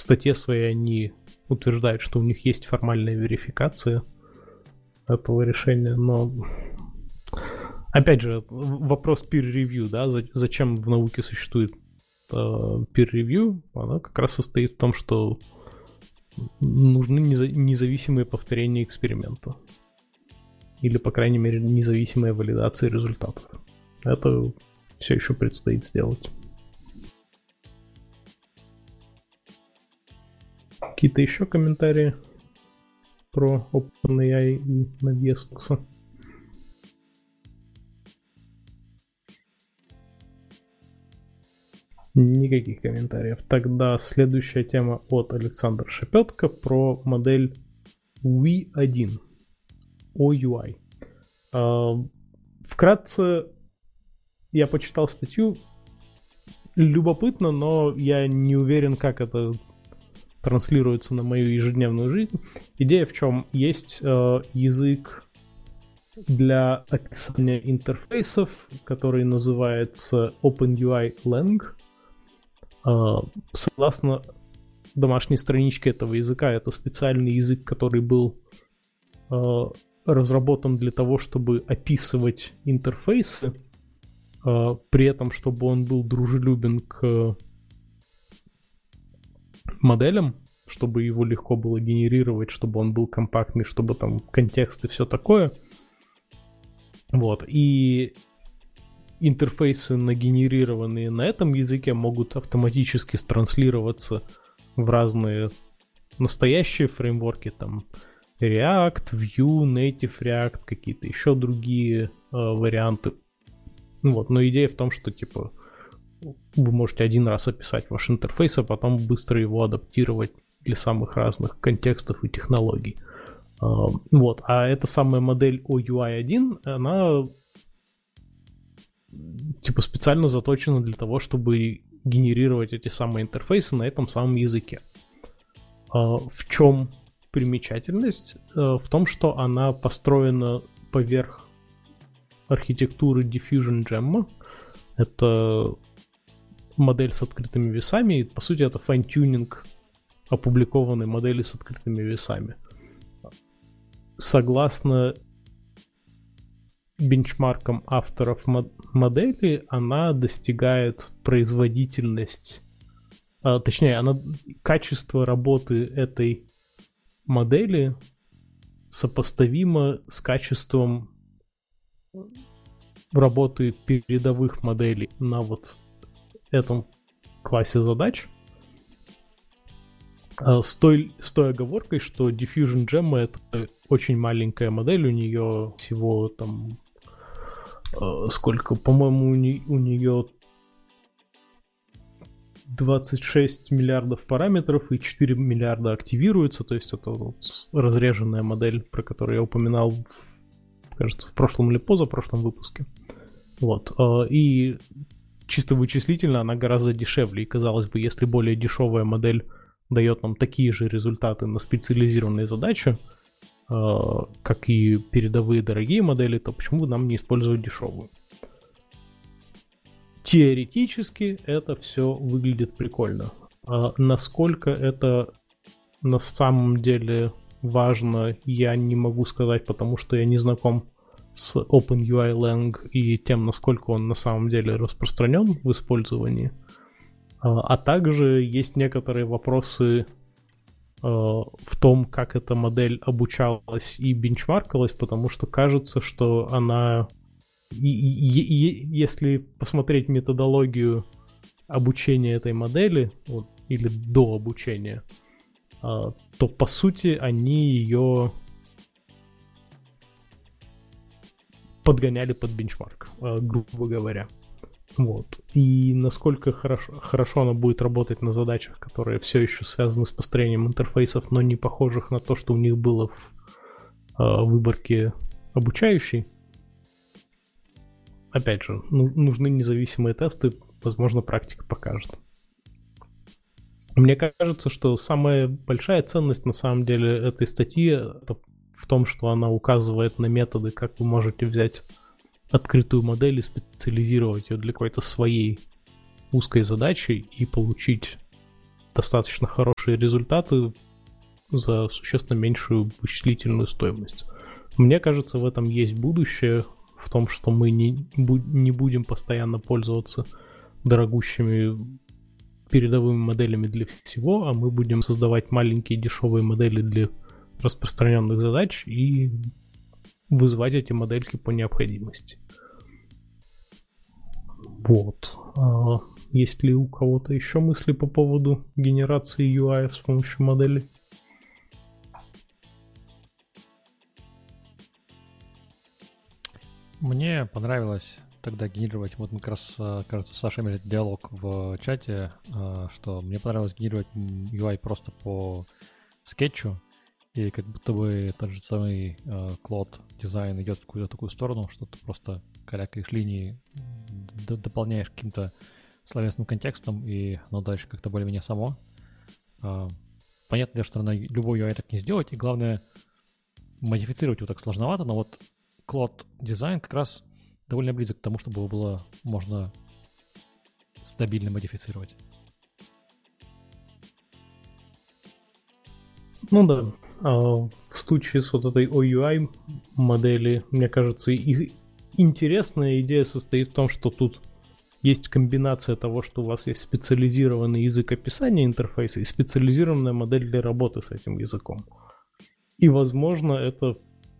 статье своей они утверждают, что у них есть формальная верификация этого решения, но опять же, вопрос peer-review, да, зачем в науке существует peer-review, она как раз состоит в том, что нужны независимые повторения эксперимента. Или, по крайней мере, независимая валидация результатов. Это все еще предстоит сделать. Какие-то еще комментарии про OpenAI и Navier-Stokes? Никаких комментариев. Тогда следующая тема от Александра Шепетко про модель V1 OUI. Вкратце я почитал статью. Любопытно, но я не уверен, как это транслируется на мою ежедневную жизнь. Идея в чем? Есть язык для описания интерфейсов, который называется OpenUI Lang. Согласно домашней страничке этого языка, это специальный язык, который был разработан для того, чтобы описывать интерфейсы, при этом, чтобы он был дружелюбен к моделям, чтобы его легко было генерировать, чтобы он был компактный, чтобы там контекст и все такое. Вот. И интерфейсы, нагенерированные на этом языке, могут автоматически транслироваться в разные настоящие фреймворки, там React, Vue, Native React, какие-то еще другие варианты. Вот. Но идея в том, что типа вы можете один раз описать ваш интерфейс, а потом быстро его адаптировать для самых разных контекстов и технологий. Вот. А эта самая модель OUI1, она типа специально заточена для того, чтобы генерировать эти самые интерфейсы на этом самом языке. В чем примечательность? В том, что она построена поверх архитектуры Diffusion Gemma. Это модель с открытыми весами, и по сути это файн-тюнинг опубликованной модели с открытыми весами. Согласно бенчмаркам авторов модели, она достигает производительность, точнее, качество работы этой модели сопоставимо с качеством работы передовых моделей на вот этом классе задач. С той оговоркой, что Diffusion Gemma — это очень маленькая модель, у нее всего там сколько, по-моему, у нее 26 миллиардов параметров и 4 миллиарда активируется, то есть это вот разреженная модель, про которую я упоминал, кажется, в прошлом или позапрошлом выпуске. Вот. И чисто вычислительно она гораздо дешевле, и казалось бы, если более дешевая модель дает нам такие же результаты на специализированные задачи, как и передовые дорогие модели, то почему бы нам не использовать дешевую? Теоретически это все выглядит прикольно. Насколько это на самом деле важно, я не могу сказать, потому что я не знаком с OpenUI Lang и тем, насколько он на самом деле распространен в использовании. А также есть некоторые вопросы в том, как эта модель обучалась и бенчмаркалась, потому что кажется, что она... Если посмотреть методологию обучения этой модели, вот, или до обучения, то по сути они ее подгоняли под бенчмарк, грубо говоря. Вот. И насколько хорошо она будет работать на задачах, которые все еще связаны с построением интерфейсов, но не похожих на то, что у них было в выборке обучающей. Опять же, нужны независимые тесты, возможно, практика покажет. Мне кажется, что самая большая ценность на самом деле этой статьи это в том, что она указывает на методы, как вы можете взять открытую модель и специализировать ее для какой-то своей узкой задачи и получить достаточно хорошие результаты за существенно меньшую вычислительную стоимость. Мне кажется, в этом есть будущее, в том, что мы не будем постоянно пользоваться дорогущими передовыми моделями для всего, а мы будем создавать маленькие дешевые модели для распространенных задач и вызывать эти модельки по необходимости. Вот. Есть ли у кого-то еще мысли по поводу генерации UI с помощью моделей? Мне понравилось тогда генерировать, вот мы как раз, кажется, с Сашей имели диалог в чате, что мне понравилось генерировать UI просто по скетчу, и как будто бы тот же самый Claude дизайн идет в какую-то такую сторону, что ты просто калякаешь линии, дополняешь каким-то словесным контекстом, и оно дальше как-то более-менее само. Понятно, что на любой UI так не сделать, и главное, модифицировать его так сложновато, но вот Claude дизайн как раз довольно близок к тому, чтобы его было можно стабильно модифицировать. Ну да. В случае с вот этой OUI модели, мне кажется, их интересная идея состоит в том, что тут есть комбинация того, что у вас есть специализированный язык описания интерфейса и специализированная модель для работы с этим языком. И, возможно, это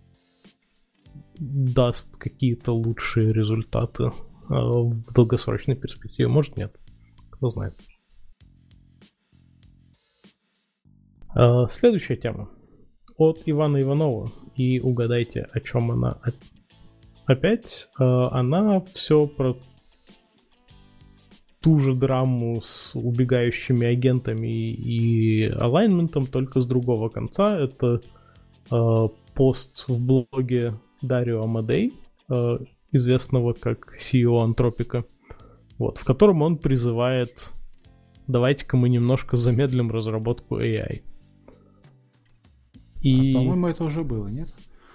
даст какие-то лучшие результаты в долгосрочной перспективе. Может, нет. Кто знает. Следующая тема. От Ивана Иванова. И угадайте, о чем она опять. Она все про ту же драму с убегающими агентами и алайнментом, только с другого конца. Это пост в блоге Дарио Амадей, известного как CEO Антропика, вот, в котором он призывает: давайте-ка мы немножко замедлим разработку AI. И по-моему, это уже было, нет?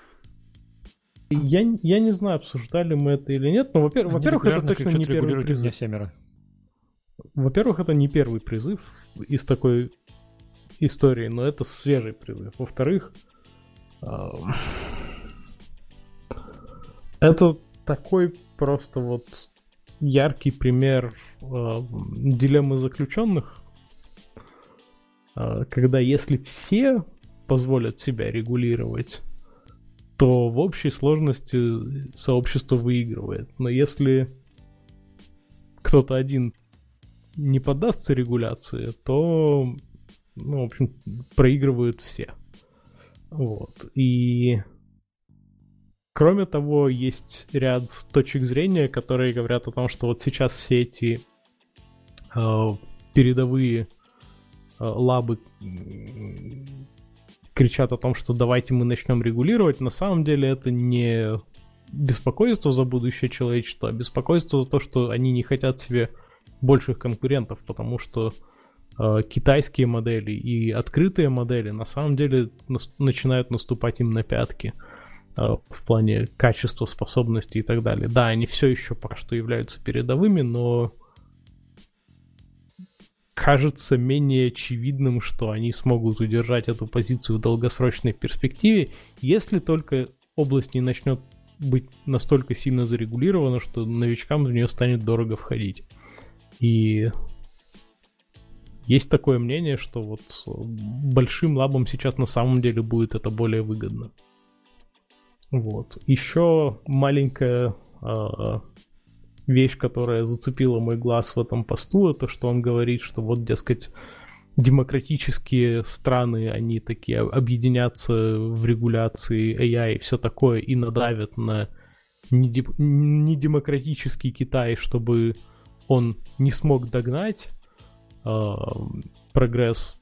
Я не знаю, обсуждали мы это или нет, но, во-первых, это точно не первый призыв. Во-первых, это не первый призыв из такой истории, но это свежий призыв. Во-вторых, это такой просто вот яркий пример дилеммы заключенных, когда если все позволят себя регулировать, то в общей сложности сообщество выигрывает. Но если кто-то один не поддастся регуляции, то, в общем, проигрывают все. Вот. И кроме того, есть ряд точек зрения, которые говорят о том, что вот сейчас все эти передовые лабы кричат о том, что давайте мы начнем регулировать. На самом деле это не беспокойство за будущее человечества, а беспокойство за то, что они не хотят себе больших конкурентов, потому что китайские модели и открытые модели на самом деле начинают наступать им на пятки в плане качества, способностей и так далее. Да, они все еще пока что являются передовыми, но кажется менее очевидным, что они смогут удержать эту позицию в долгосрочной перспективе, если только область не начнет быть настолько сильно зарегулирована, что новичкам в нее станет дорого входить. И есть такое мнение, что вот большим лабам сейчас на самом деле будет это более выгодно. Вот. Еще маленькая вещь, которая зацепила мой глаз в этом посту, это что он говорит, что вот, дескать, демократические страны, они такие объединятся в регуляции AI и все такое, и надавят на недемократический Китай, чтобы он не смог догнать прогресс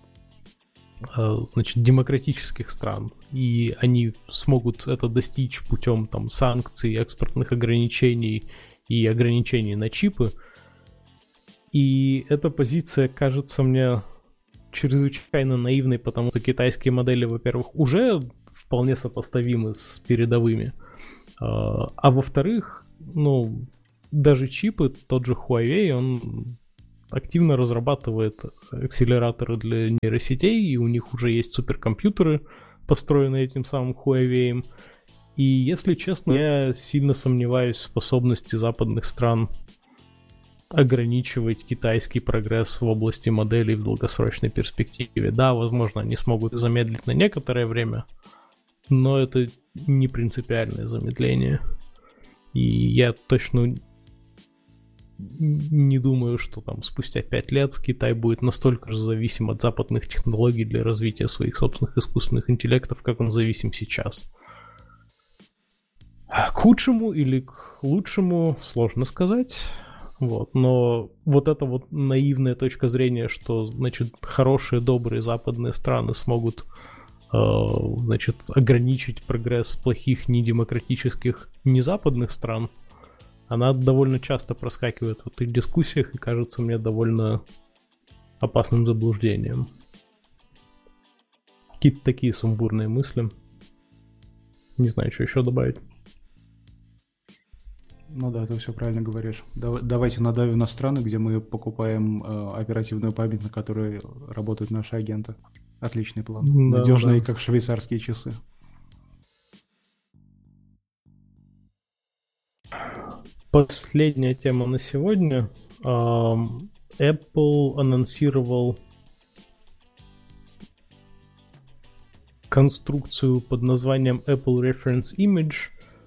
демократических стран, и они смогут это достичь путем там санкций, экспортных ограничений и ограничений на чипы. И эта позиция кажется мне чрезвычайно наивной, потому что китайские модели, во-первых, уже вполне сопоставимы с передовыми, а во-вторых, даже чипы, тот же Huawei, он активно разрабатывает акселераторы для нейросетей, и у них уже есть суперкомпьютеры, построенные этим самым Huawei. И, если честно, я сильно сомневаюсь в способности западных стран ограничивать китайский прогресс в области моделей в долгосрочной перспективе. Да, возможно, они смогут замедлить на некоторое время, но это не принципиальное замедление. И я точно не думаю, что там спустя 5 лет Китай будет настолько же зависим от западных технологий для развития своих собственных искусственных интеллектов, как он зависим сейчас. К худшему или к лучшему сложно сказать. Вот. Но вот эта вот наивная точка зрения, что, значит, хорошие, добрые западные страны смогут, значит, ограничить прогресс плохих, недемократических, незападных стран, она довольно часто проскакивает в этих дискуссиях и кажется мне довольно опасным заблуждением. Какие-то такие сумбурные мысли. Не знаю, что еще добавить. Ну да, ты все правильно говоришь. Давайте надавим на страны, где мы покупаем оперативную память, на которой работают наши агенты. Отличный план. Да, надежные, да. Как швейцарские часы. Последняя тема на сегодня. Apple анонсировал конструкцию под названием Apple Reference Image,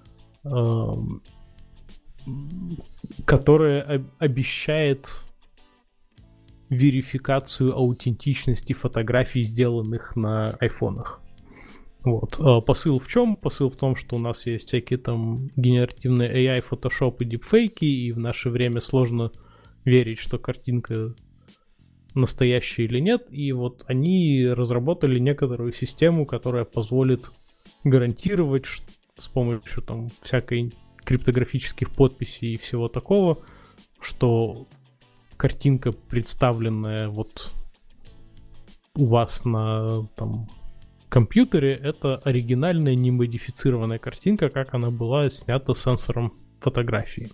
которая обещает верификацию аутентичности фотографий, сделанных на айфонах. Вот. Посыл в чем? Посыл в том, что у нас есть всякие там генеративные AI, Photoshop и дипфейки, и в наше время сложно верить, что картинка настоящая или нет. И вот они разработали некоторую систему, которая позволит гарантировать с помощью там всякой криптографических подписей и всего такого, что картинка, представленная вот у вас на там компьютере, это оригинальная, немодифицированная картинка, как она была снята сенсором фотографии.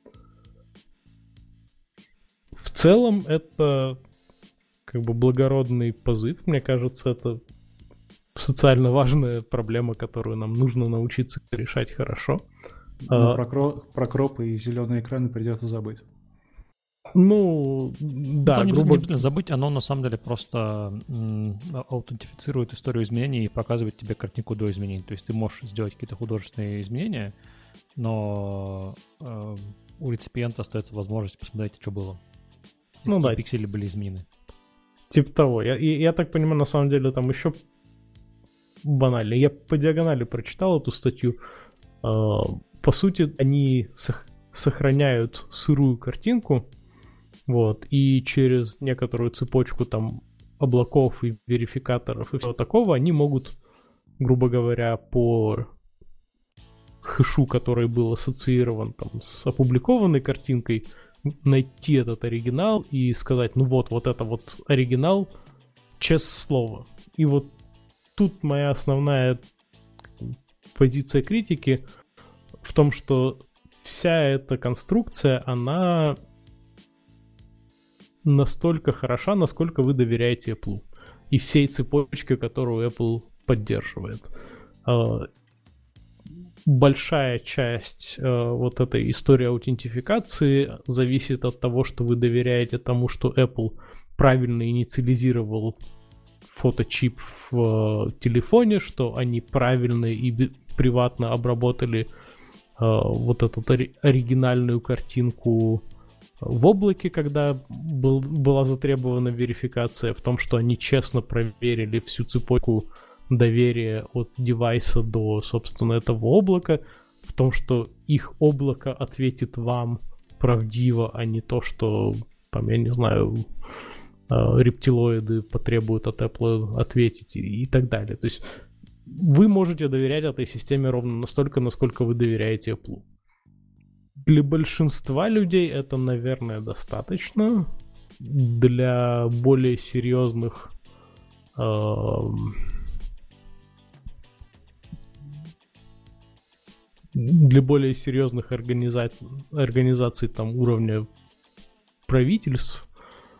В целом это как бы благородный позыв, мне кажется, это социально важная проблема, которую нам нужно научиться решать хорошо. Но про кропы и зеленые экраны придется забыть. Ну, да, не обязательно забыть, оно на самом деле просто аутентифицирует историю изменений и показывает тебе картинку до изменений. То есть ты можешь сделать какие-то художественные изменения, но у реципиента остается возможность посмотреть, что было. Ну да. Пиксели были изменены. Типа того. Я так понимаю, на самом деле там еще банально. Я по диагонали прочитал эту статью. По сути, они сохраняют сырую картинку, вот, и через некоторую цепочку там облаков и верификаторов и всего такого они могут, грубо говоря, по хэшу, который был ассоциирован там с опубликованной картинкой, найти этот оригинал и сказать, ну вот это вот оригинал, честное слово. И вот тут моя основная позиция критики в том, что вся эта конструкция, она настолько хороша, насколько вы доверяете Apple. И всей цепочке, которую Apple поддерживает. Большая часть вот этой истории аутентификации зависит от того, что вы доверяете тому, что Apple правильно инициализировал фоточип в телефоне, что они правильно и приватно обработали вот эту оригинальную картинку в облаке, когда была затребована верификация, в том, что они честно проверили всю цепочку доверия от девайса до, собственно, этого облака, в том, что их облако ответит вам правдиво, а не то, что, там, я не знаю, рептилоиды потребуют от Apple ответить и так далее. То есть вы можете доверять этой системе ровно настолько, насколько вы доверяете Apple. Для большинства людей это, наверное, достаточно. Для более серьезных организаций там, уровня правительств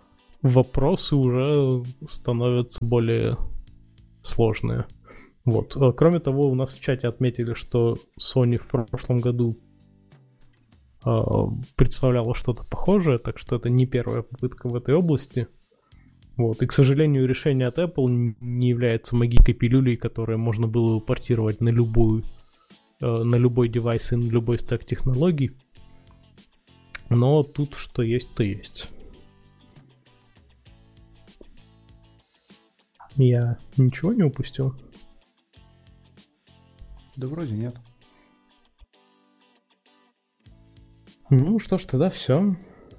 вопросы уже становятся более сложные. Вот. Кроме того, у нас в чате отметили, что Sony в прошлом году представляла что-то похожее, так что это не первая попытка в этой области. Вот. И, к сожалению, решение от Apple не является магической пилюлей, которую можно было портировать на любой девайс и на любой стек технологий. Но тут что есть, то есть. Я ничего не упустил? Да вроде нет. Ну что ж, тогда все.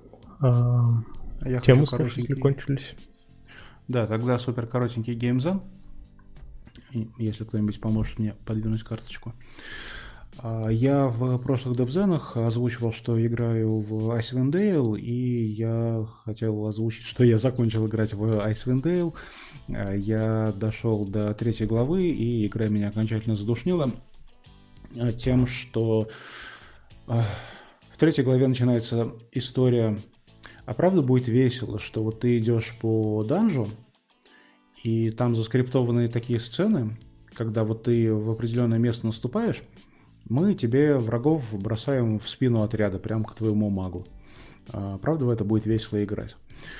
Темы слушателей кончились. Да, тогда супер коротенький геймзен. Если кто-нибудь поможет мне подвинуть карточку. Я в прошлых девзенах озвучивал, что играю в Icewind Dale, и я хотел озвучить, что я закончил играть в Icewind Dale. Я дошел до 3 главы, и игра меня окончательно задушнила тем, что в 3 главе начинается история. А правда будет весело, что вот ты идешь по данжу, и там заскриптованные такие сцены, когда вот ты в определенное место наступаешь, мы тебе врагов бросаем в спину отряда, прямо к твоему магу. Правда, в это будет весело играть.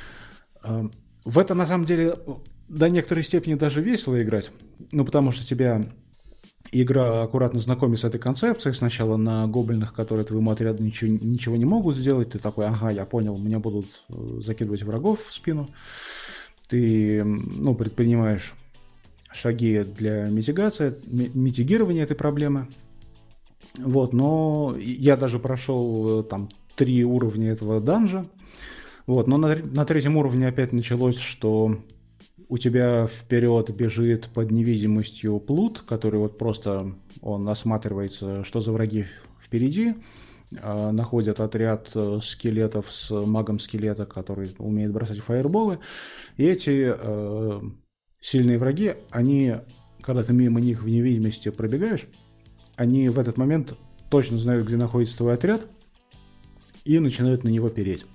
В это, на самом деле, до некоторой степени даже весело играть, ну, потому что тебя игра аккуратно знакомит с этой концепцией. Сначала на гоблинах, которые твоему отряду ничего не могут сделать, ты такой, ага, я понял, меня будут закидывать врагов в спину. Ты, ну, предпринимаешь шаги для митигирования этой проблемы. Вот, но я даже прошел там 3 уровня этого данжа. Вот, но на 3-м уровне опять началось, что у тебя вперед бежит под невидимостью плут, который вот просто он осматривается, что за враги впереди. Находят отряд скелетов с магом скелета, который умеет бросать фаерболы. И эти сильные враги, они, когда ты мимо них в невидимости пробегаешь, они в этот момент точно знают, где находится твой отряд, и начинают на него переть.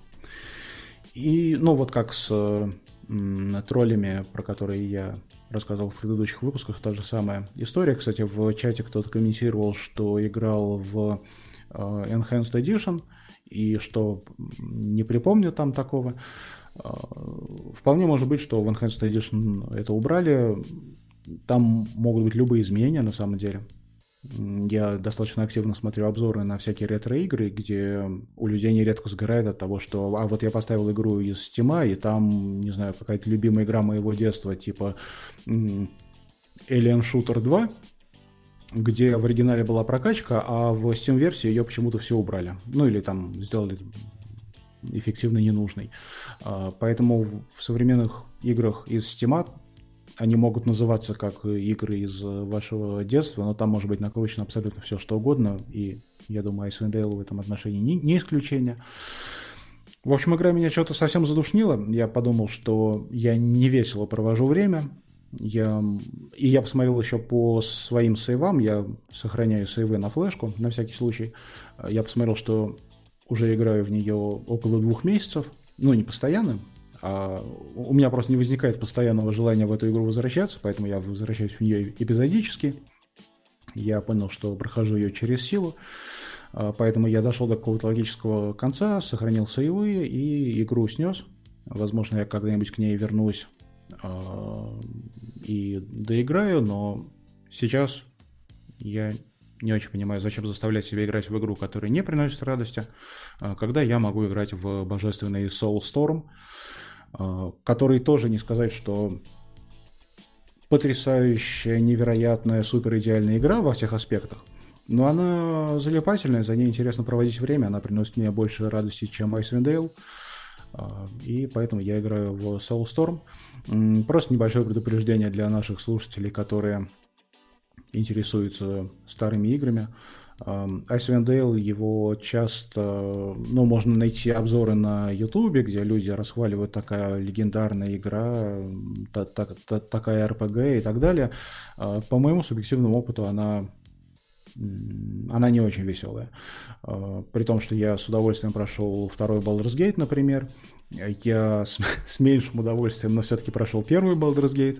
И, ну, вот как с троллями, про которые я рассказывал в предыдущих выпусках, та же самая история. Кстати, в чате кто-то комментировал, что играл в Enhanced Edition, и что не припомню там такого. Вполне может быть, что в Enhanced Edition это убрали. Там могут быть любые изменения, на самом деле. Я достаточно активно смотрю обзоры на всякие ретро-игры, где у людей нередко сгорает от того, что вот я поставил игру из Steam, и там, не знаю, какая-то любимая игра моего детства, типа Alien Shooter 2, где в оригинале была прокачка, а в Steam-версии ее почему-то все убрали. Ну или там сделали эффективно ненужной. Поэтому в современных играх из Steam они могут называться как игры из вашего детства, но там может быть накручено абсолютно все, что угодно, и я думаю, Icewind Dale в этом отношении не исключение. В общем, игра меня что-то совсем задушнила. Я подумал, что я не весело провожу время. Я посмотрел еще по своим сейвам, я сохраняю сейвы на флешку, на всякий случай. Я посмотрел, что уже играю в нее около 2 месяцев, ну, не постоянно. У меня просто не возникает постоянного желания в эту игру возвращаться, поэтому я возвращаюсь в нее эпизодически. Я понял, что прохожу ее через силу, поэтому я дошел до какого-то логического конца, сохранил сейвы и игру снес. Возможно, я когда-нибудь к ней вернусь и доиграю, но сейчас я не очень понимаю, зачем заставлять себя играть в игру, которая не приносит радости, когда я могу играть в божественный Soulstorm, который тоже не сказать, что потрясающая, невероятная, супер идеальная игра во всех аспектах, но она залипательная, за ней интересно проводить время, она приносит мне больше радости, чем Icewind Dale, и поэтому я играю в Soulstorm. Просто небольшое предупреждение для наших слушателей, которые интересуются старыми играми. Icewind Dale, его часто, ну, можно найти обзоры на YouTube, где люди расхваливают такая легендарная игра, такая RPG и так далее. По моему субъективному опыту она она не очень веселая. При том, что я с удовольствием прошел второй Baldur's Gate, например. Я с меньшим удовольствием, но все-таки прошел первый Baldur's Gate.